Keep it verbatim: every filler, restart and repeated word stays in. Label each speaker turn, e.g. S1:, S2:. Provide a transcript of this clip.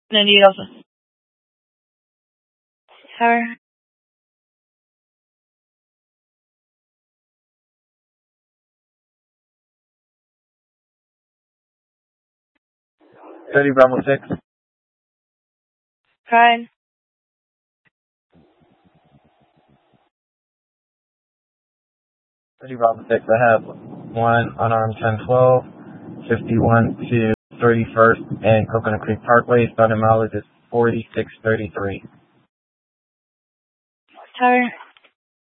S1: ninety also. Tower.
S2: thirty Bravo six.
S1: Pride.
S2: thirty Bravo six. I have one unarmed ten twelve, fifty-one to thirty-first and Coconut Creek Parkway. Starting mileage is forty-six thirty-three.
S1: Tower.